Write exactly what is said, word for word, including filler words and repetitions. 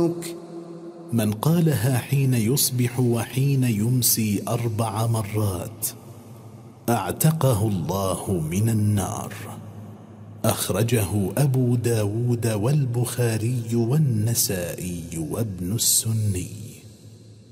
ربك. من قالها حين يصبح وحين يمسي أربع مرات أعتقه الله من النار. أخرجه أبو داود والبخاري والنسائي وابن السني.